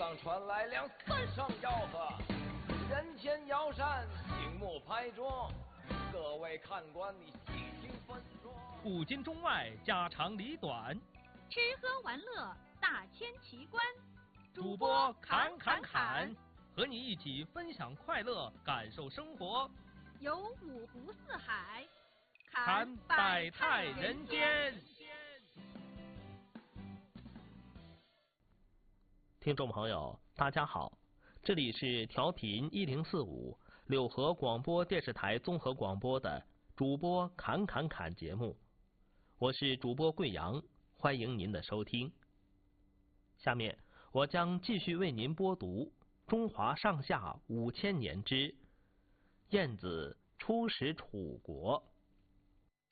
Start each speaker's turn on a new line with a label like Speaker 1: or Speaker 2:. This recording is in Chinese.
Speaker 1: 上传来了3声吆喝，人前摇扇，醒目拍桌，各位看官你细听分说。
Speaker 2: 古今中外，家长里短，
Speaker 3: 吃喝玩乐，大千奇观。
Speaker 2: 主播侃侃侃，和你一起分享快乐，感受生活。
Speaker 3: 游五湖四海，
Speaker 2: 侃百态人间。听众朋友，大家好，这里是调频1045柳河广播电视台综合广播的主播侃侃侃节目，我是主播贵阳，欢迎您的收听。下面我将继续为您播读中华上下5000年之晏子出使楚国。